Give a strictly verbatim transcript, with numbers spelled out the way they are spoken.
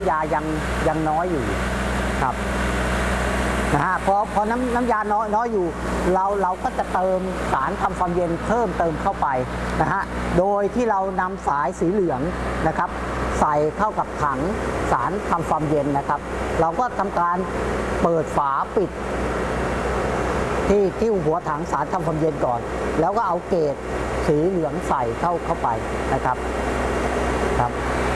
ยายังยังน้อยอยู่ครับนะฮะพอพอน้ำน้ำยาน้อยน้อยอยู่เราเราก็จะเติมสารทำความเย็นเพิ่มเติมเข้าไปนะฮะโดยที่เรานำสายสีเหลืองนะครับใส่เข้ากับถังสารทำความเย็นนะครับเราก็ทำการเปิดฝาปิดที่ที่หัวถังสารทำความเย็นก่อนแล้วก็เอาเกจสีเหลืองใส่เข้าเข้าไปนะครับครับ